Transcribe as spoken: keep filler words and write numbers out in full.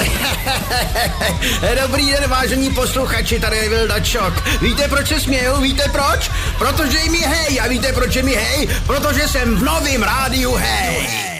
Dobrý den, vážení posluchači, tady je Vildačok. Víte, proč se smějou? Víte proč? Protože jim je hej. A víte, proč je mi hej? Protože jsem v novém rádiu Hej.